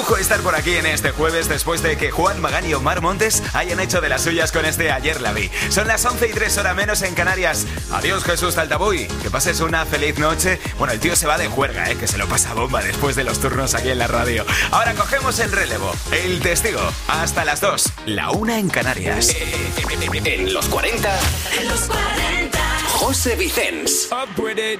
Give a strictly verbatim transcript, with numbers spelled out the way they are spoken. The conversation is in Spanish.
lujo estar por aquí en este jueves después de que Juan Magán y Omar Montes hayan hecho de las suyas con este Ayer la vi. Son las once y tres hora menos en Canarias. Adiós, Jesús Taltabuy, que pases una feliz noche. Bueno, el tío se va de juerga, ¿eh? Que se lo pasa bomba después de los turnos aquí en la radio. Ahora cogemos el relevo, el testigo, hasta las dos, la una en Canarias. En los cuarenta, En los cuarenta. José Vicens. Up with it.